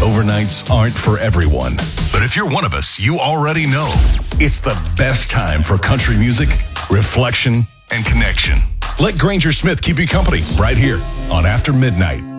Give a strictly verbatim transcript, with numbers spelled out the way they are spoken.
Overnights aren't for everyone. But if you're one of us, you already know it's the best time for country music, reflection, and connection. Let Granger Smith keep you company right here on After Midnight.